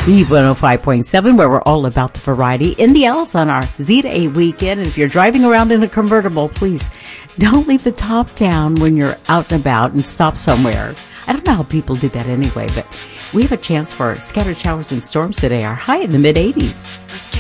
Eve 105.7, where we're all about the variety. In the L's on our Z to A weekend. And if you're driving around in a convertible, please don't leave the top down when you're out and about and stop somewhere. I don't know how people do that anyway, but we have a chance for scattered showers and storms today. Our high in the mid-80s.